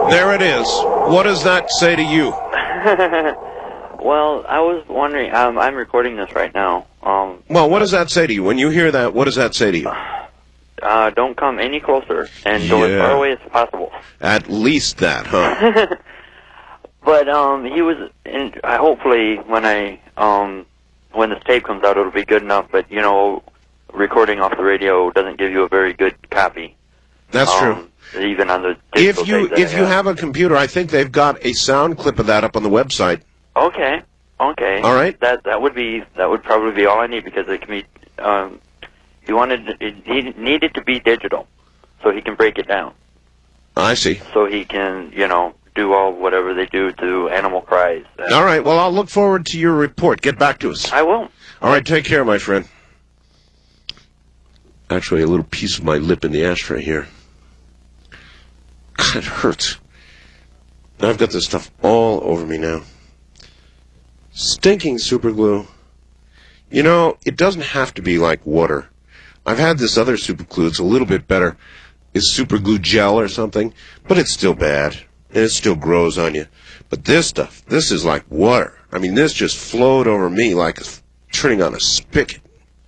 There it is. What does that say to you? Well, I was wondering, I'm recording this right now. Well, what does that say to you? When you hear that, what does that say to you? Don't come any closer and go as far away as possible. At least that, huh? But he was, hopefully when this tape comes out, it'll be good enough. But you know, recording off the radio doesn't give you a very good copy. That's true. Even on the if you have a computer, I think they've got a sound clip of that up on the website. Okay. All right. That would probably be all I need, because it can be. He needed to be digital, so he can break it down. I see. So he can, do whatever they do to animal cries. All right. Well, I'll look forward to your report. Get back to us. I will. All right. Take care, my friend. Actually, a little piece of my lip in the ashtray here. God, it hurts. I've got this stuff all over me now. Stinking super glue. You know, it doesn't have to be like water. I've had this other super glue. It's a little bit better. It's super glue gel or something, but it's still bad, and it still grows on you. But this stuff, this is like water. I mean, this just flowed over me like turning on a spigot.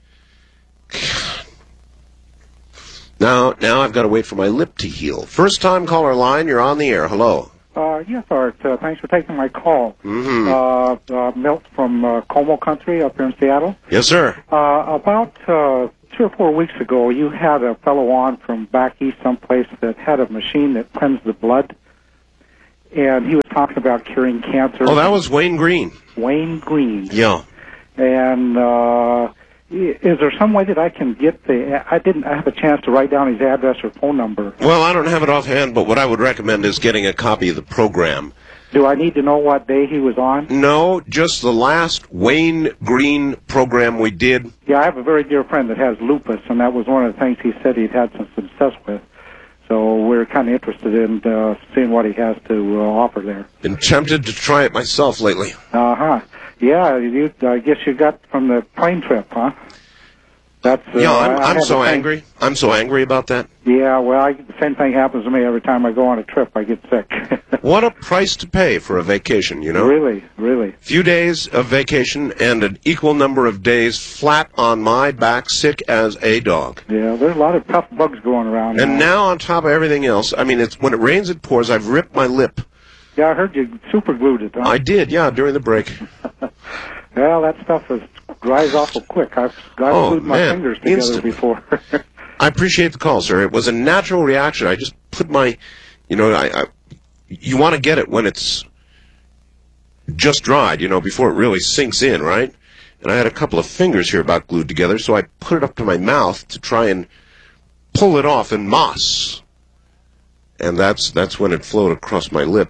God. Now I've got to wait for my lip to heal. First time caller line, you're on the air. Hello. Yes, Art. Thanks for taking my call. Milt from Como Country up here in Seattle. Yes, sir. About 2 or 4 weeks ago, you had a fellow on from back east someplace that had a machine that cleansed the blood, and he was talking about curing cancer. Oh, that was Wayne Green. Wayne Green. Yeah. And is there some way that I can get I didn't have a chance to write down his address or phone number. Well, I don't have it offhand, but what I would recommend is getting a copy of the program. Do I need to know what day he was on? No, just the last Wayne Green program we did. Yeah, I have a very dear friend that has lupus, and that was one of the things he said he'd had some success with. So we're kind of interested in seeing what he has to offer there. Been tempted to try it myself lately. Uh-huh. Yeah, I guess you got from the plane trip, huh? That's, I'm so angry. I'm so angry about that. Yeah, well, the same thing happens to me every time I go on a trip. I get sick. What a price to pay for a vacation, you know? Really. Few days of vacation and an equal number of days flat on my back, sick as a dog. Yeah, there's a lot of tough bugs going around. And now on top of everything else, I mean, when it rains, it pours. I've ripped my lip. Yeah, I heard you super glued it, huh? I did, yeah, during the break. Well, that stuff dries awful quick. I've glued my fingers together instantly. before. I appreciate the call, sir. It was a natural reaction. I just put my, you want to get it when it's just dried, before it really sinks in, right? And I had a couple of fingers here about glued together, so I put it up to my mouth to try and pull it off in moss. And that's when it flowed across my lip.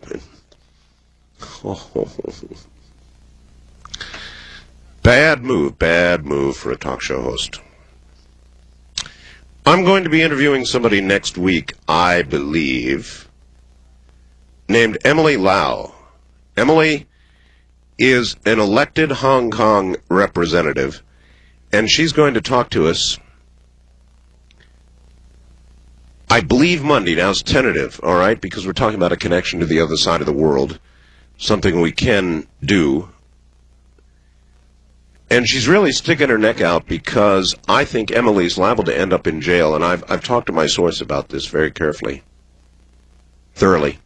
Bad move for a talk show host. I'm going to be interviewing somebody next week, I believe, named Emily Lau. Emily is an elected Hong Kong representative, and she's going to talk to us, I believe, Monday. Now, it's tentative, all right, because we're talking about a connection to the other side of the world, something we can do. And she's really sticking her neck out because I think Emily's liable to end up in jail, and I've talked to my source about this very carefully, thoroughly.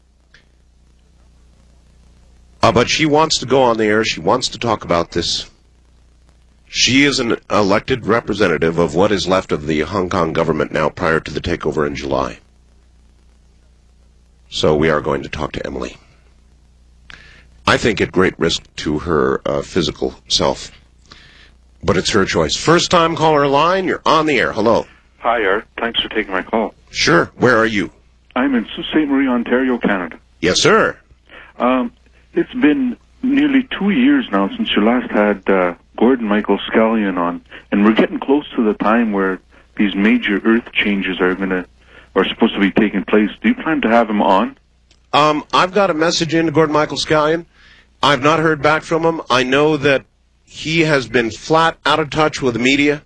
But she wants to go on the air. She wants to talk about this. She is an elected representative of what is left of the Hong Kong government now prior to the takeover in July. So we are going to talk to Emily. I think at great risk to her physical self. But it's her choice. First time caller line, you're on the air. Hello. Hi, Art. Thanks for taking my call. Sure. Where are you? I'm in Sault Ste. Marie, Ontario, Canada. Yes, sir. It's been nearly 2 years now since you last had Gordon Michael Scallion on, and we're getting close to the time where these major earth changes are supposed to be taking place. Do you plan to have him on? I've got a message in to Gordon Michael Scallion. I've not heard back from him. I know that he has been flat out of touch with the media.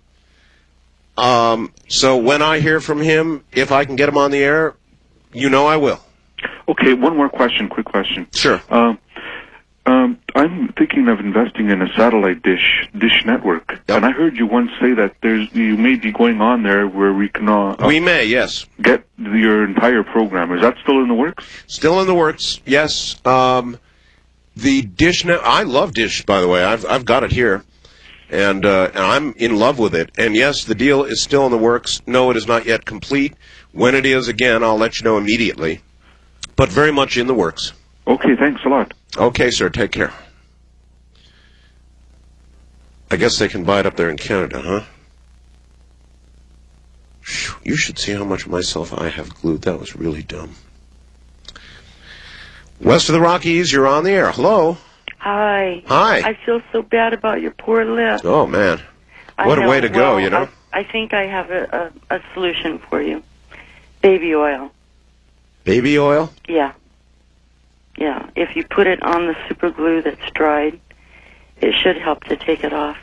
So when I hear from him, if I can get him on the air, I will. Okay, one more question, quick question. Sure. I'm thinking of investing in a satellite dish network, and I heard you once say that you may be going on there where we can We may, yes. get your entire program. Is that still in the works? Still in the works, yes. The Dish I love Dish, by the way. I've got it here, and I'm in love with it. And yes, the deal is still in the works. No, it is not yet complete. When it is, again, I'll let you know immediately. But very much in the works. Okay, thanks a lot. Okay, sir. Take care. I guess they can buy it up there in Canada, huh? You should see how much myself I have glued. That was really dumb. West of the Rockies, you're on the air. Hello. Hi. Hi. I feel so bad about your poor lip. Oh, man. What a way to go, you know? I think I have a solution for you. Baby oil. Baby oil? Yeah. Yeah. If you put it on the super glue that's dried, it should help to take it off.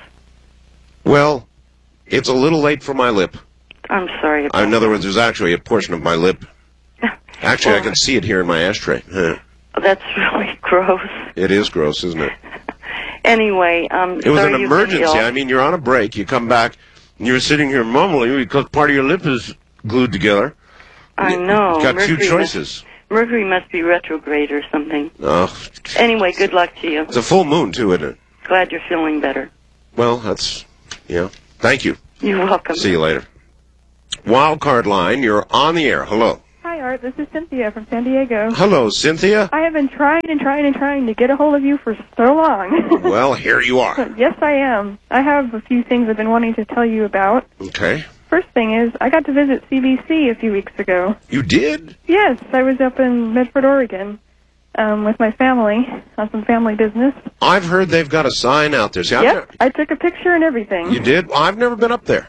Well, it's a little late for my lip. I'm sorry about In other words, there's actually a portion of my lip. Actually, Well, I can see it here in my ashtray. That's really gross. It is gross, isn't it? Anyway, It was sorry an you've been emergency. ill. I mean, you're on a break. You come back, and you're sitting here mumbling because part of your lip is glued together. I know. You've got Mercury two choices. Mercury must be retrograde or something. Oh, Anyway, good luck to you. it's a full moon, too, isn't it? Glad you're feeling better. Well, that's, thank you. You're welcome. See you later. Wildcard line, you're on the air. Hello. Hi, Art. This is Cynthia from San Diego. Hello, Cynthia. I have been trying to get a hold of you for so long. Well, here you are. Yes, I am. I have a few things I've been wanting to tell you about. Okay. First thing is, I got to visit CBC a few weeks ago. You did? Yes, I was up in Medford, Oregon, with my family on some family business. I've heard they've got a sign out there. See, Yep, I took a picture and everything. You did? Well, I've never been up there.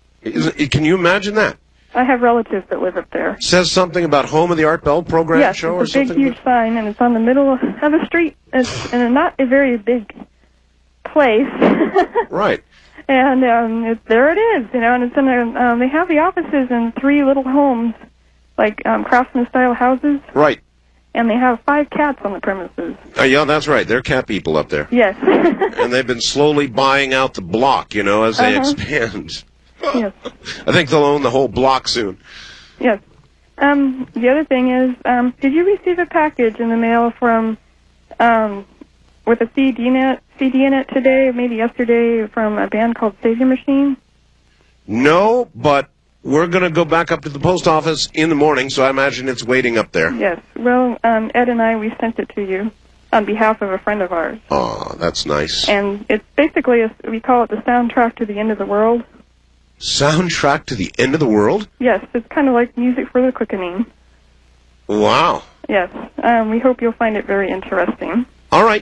Can you imagine that? I have relatives that live up there. Says something about Home of the Art Bell program Yes, show or it's a big, something? huge sign, and it's on the middle of the street. It's in not a very big place. Right. And there it is, and it's in they have the offices in 3 little homes, like craftsman-style houses, Right. and they have 5 cats on the premises. Yeah, that's right. They're cat people up there. Yes. And they've been slowly buying out the block, as they expand. Yes. I think they'll own the whole block soon. Yes. The other thing is, did you receive a package in the mail from with a CD in it today, maybe yesterday, from a band called Savior Machine? No, but we're going to go back up to the post office in the morning, so I imagine it's waiting up there. Yes. Well, Ed and I, we sent it to you on behalf of a friend of ours. Oh, that's nice. And it's basically, we call it the soundtrack to the end of the world. Soundtrack to the end of the world? Yes, it's kind of like music for the quickening. Wow. Yes. We hope you'll find it very interesting. All right.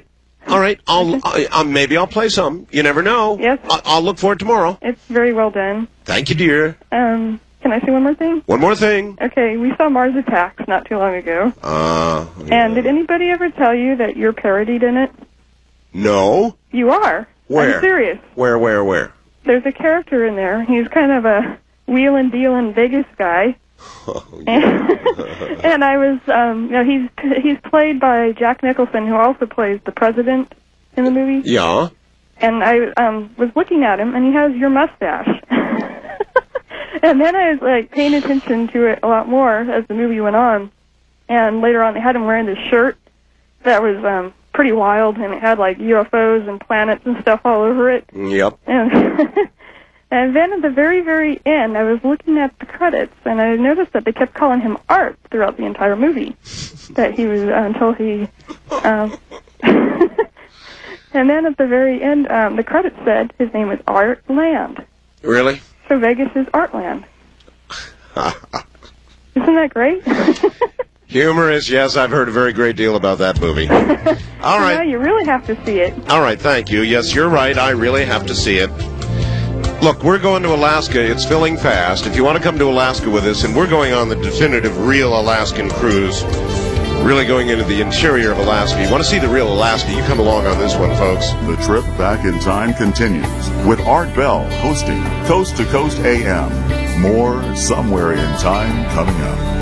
Maybe I'll play some. You never know. Yes. I'll look for it tomorrow. It's very well done. Thank you, dear. Can I say one more thing? One more thing. Okay, we saw Mars Attacks not too long ago. And did anybody ever tell you that you're parodied in it? No. You are. Where? I'm serious. Where? There's a character in there. He's kind of a wheelin' Vegas guy. Oh, yeah. And I was, he's played by Jack Nicholson, who also plays the president in the movie. Yeah. And I was looking at him, and he has your mustache. And then I was paying attention to it a lot more as the movie went on. And later on, they had him wearing this shirt that was pretty wild, and it had UFOs and planets and stuff all over it. Yep. And then at the very, very end, I was looking at the credits, and I noticed that they kept calling him Art throughout the entire movie. That he was, until he, and then at the very end, the credits said his name was Art Land. Really? So Vegas is Artland. Isn't that great? Humorous, yes, I've heard a very great deal about that movie. All right. No, you really have to see it. All right, thank you. Yes, you're right, I really have to see it. Look, we're going to Alaska. It's filling fast. If you want to come to Alaska with us, and we're going on the definitive real Alaskan cruise, really going into the interior of Alaska. You want to see the real Alaska, you come along on this one, folks. The trip back in time continues with Art Bell hosting Coast to Coast AM. More Somewhere in Time coming up.